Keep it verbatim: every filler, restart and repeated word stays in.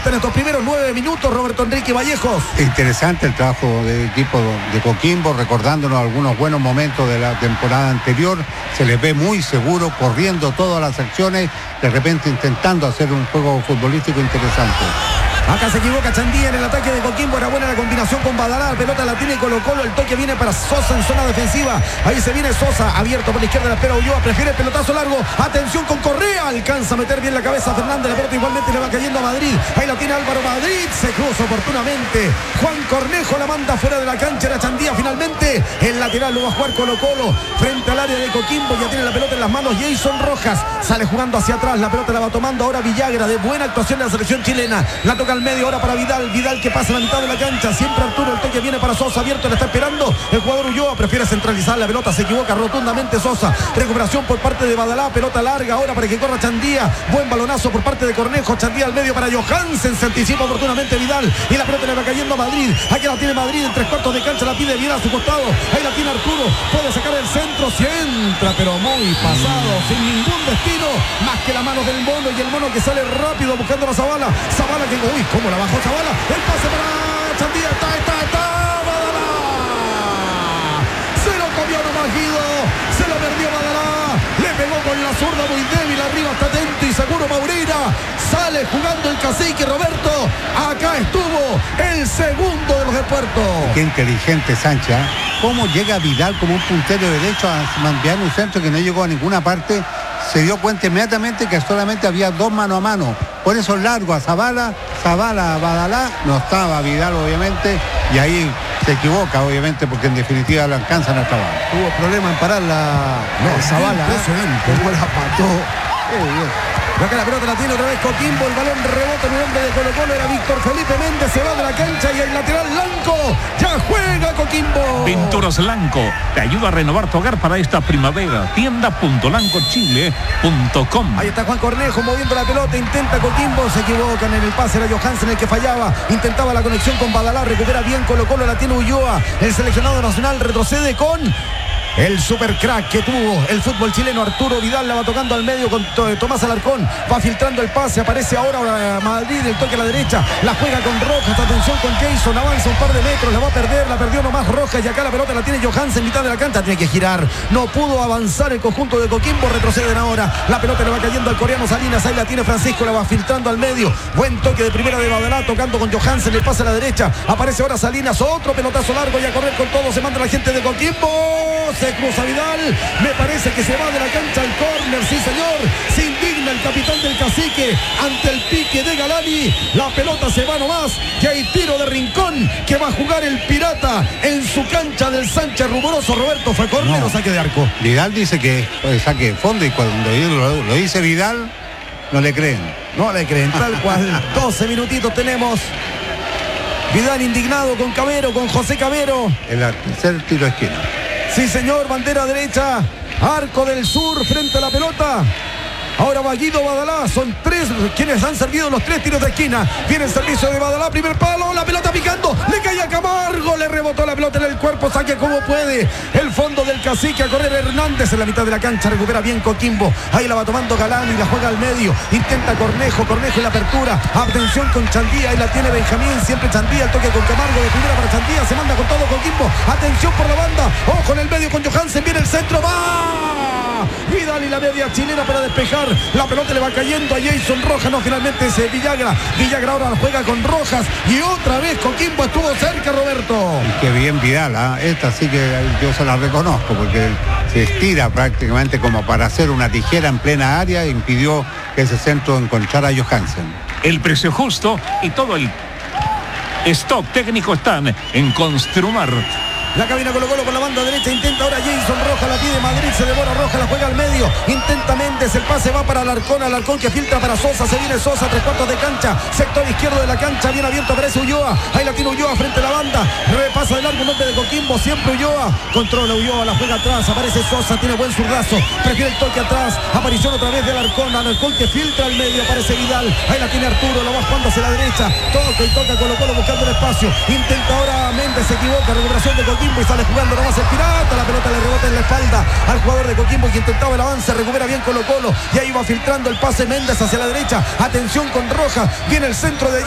en estos primeros nueve minutos, Roberto Enrique Vallejos. Interesante el trabajo del equipo de Coquimbo, recordándonos algunos buenos momentos de la temporada anterior. Se les ve muy seguro, corriendo todas las acciones, de repente intentando hacer un juego futbolístico interesante. Acá se equivoca Chandía en el ataque de Coquimbo. Era buena la combinación con Badalá. La pelota la tiene Colo Colo. El toque viene para Sosa en zona defensiva. Ahí se viene Sosa. Abierto por la izquierda. La espera Ulloa. Prefiere el pelotazo largo. Atención con Correa. Alcanza a meter bien la cabeza a Fernández. La pelota igualmente le va cayendo a Madrid. Ahí la tiene Álvaro Madrid. Se cruza oportunamente. Juan Cornejo la manda fuera de la cancha. Era Chandía finalmente. El lateral lo va a jugar Colo Colo. Frente al área de Coquimbo. Ya tiene la pelota en las manos Jason Rojas. Sale jugando hacia atrás. La pelota la va tomando ahora Villagra. De buena actuación de la selección chilena. La toca al medio ahora para Vidal, Vidal que pasa a la mitad de la cancha, siempre Arturo, el toque viene para Sosa, abierto, le está esperando el jugador Ulloa, prefiere centralizar la pelota, se equivoca rotundamente Sosa, recuperación por parte de Badalá, pelota larga ahora para que corra Chandía, buen balonazo por parte de Cornejo, Chandía al medio para Johansen, se anticipa oportunamente Vidal, y la pelota le va cayendo a Madrid, aquí la tiene Madrid, en tres cuartos de cancha la pide Vidal a su costado, ahí la tiene Arturo, puede sacar el centro, si entra, pero muy pasado, sin ningún destino, más que la mano del mono, y el mono que sale rápido buscando a Zabala, Zabala que, uy, cómo la bajó Zabala, el pase para Chandía, está, está, está, Badalá, se lo comió nomás Guido, se lo perdió Badalá, le pegó con la zurda muy débil, arriba está atento y seguro Maurina, sale jugando el cacique Roberto, acá estuvo el segundo de los de Puerto. Qué inteligente Sánchez, ¿eh? Cómo llega Vidal como un puntero derecho a enviar un centro que no llegó a ninguna parte. Se dio cuenta inmediatamente que solamente había dos mano a mano. Por eso largo a Zabala, Zabala a Badalá, no estaba Vidal obviamente, y ahí se equivoca obviamente porque en definitiva lo alcanzan a acabar. Tuvo problema en parar la no, Zabala, impresionante, cómo la pató. Qué bien. Acá la pelota la tiene otra vez Coquimbo, el balón rebota en el hombre de Colo Colo, era Víctor Felipe Méndez, se va de la cancha y el lateral Lanco, ya juega Coquimbo. Pinturas Lanco, te ayuda a renovar tu hogar para esta primavera, tienda punto lanco chile punto com. Ahí está Juan Cornejo moviendo la pelota, intenta Coquimbo, se equivocan en el pase, era Johansen el que fallaba, intentaba la conexión con Badalá, recupera bien Colo Colo, la tiene Ulloa, el seleccionado nacional retrocede con... el super crack que tuvo el fútbol chileno, Arturo Vidal, la va tocando al medio con Tomás Alarcón, va filtrando el pase, aparece ahora Madrid, el toque a la derecha, la juega con Rojas, atención con Jason, avanza un par de metros, la va a perder, la perdió nomás Rojas y acá la pelota la tiene Johansen en mitad de la cancha, tiene que girar, no pudo avanzar el conjunto de Coquimbo, retroceden ahora, la pelota le va cayendo al coreano Salinas, ahí la tiene Francisco, la va filtrando al medio, buen toque de primera de Badalá, tocando con Johansen, el pase a la derecha, aparece ahora Salinas, otro pelotazo largo y a correr con todo, se manda la gente de Coquimbo, se cruza Vidal, me parece que se va de la cancha al córner, sí señor, se indigna el capitán del cacique ante el pique de Galani, la pelota se va nomás y hay tiro de Rincón que va a jugar el Pirata en su cancha del Sánchez Rumoroso. Roberto, ¿fue córner no. o saque de arco? Vidal dice que pues, saque de fondo y cuando lo, lo dice Vidal no le creen. No le creen, tal cual. doce minutitos tenemos. Vidal indignado con Cabero, con José Cabero. El tercer tiro de esquina. Sí señor, bandera derecha, Arco del Sur frente a la pelota. Ahora va Guido Badalá, son tres quienes han servido los tres tiros de esquina. Viene el servicio de Badalá, primer palo, la pelota picando, le cae a Camargo, le rebotó la pelota en el cuerpo, saque como puede. El fondo del cacique a correr Hernández en la mitad de la cancha, recupera bien Coquimbo. Ahí la va tomando Galán y la juega al medio. Intenta Cornejo, Cornejo en la apertura. Atención con Chandía, ahí la tiene Benjamín, siempre Chandía, el toque con Camargo de primera para Chandía, se manda con todo Coquimbo. Atención por la banda, ojo en el medio con Johansen, viene el centro, va Vidal y la media chilena para despejar. La pelota le va cayendo a Jason Rojas, no, finalmente es Villagra. Villagra ahora juega con Rojas y otra vez Coquimbo estuvo cerca, Roberto. Y qué bien Vidal, ¿eh? Esta sí que yo se la reconozco porque se estira prácticamente como para hacer una tijera en plena área e impidió que ese centro encontrara a Johansen. El precio justo y todo el stock técnico están en Construmar. La cabina Colo Colo por la banda derecha, intenta ahora Jason Rojas, la pide Madrid, se devora Rojas, la juega al medio, intenta Méndez, el pase va para Alarcón, Alarcón que filtra para Sosa, se viene Sosa, tres cuartos de cancha, sector izquierdo de la cancha, bien abierto, aparece Ulloa, ahí la tiene Ulloa frente a la banda, repasa de largo un hombre de Coquimbo, siempre Ulloa, controla Ulloa, la juega atrás, aparece Sosa, tiene buen zurdazo, prefiere el toque atrás, aparición otra vez de Alarcón, Alarcón que filtra al medio, aparece Vidal, ahí la tiene Arturo, la va jugando hacia la derecha, toca y toca Colo Colo buscando el espacio, intenta ahora Méndez, se equivoca, recuperación de Coquimbo y sale jugando nomás el Pirata, la pelota le rebota en la espalda al jugador de Coquimbo que intentaba el avance, recupera bien Colo Colo y ahí va filtrando el pase Méndez hacia la derecha, atención con Rojas, viene el centro de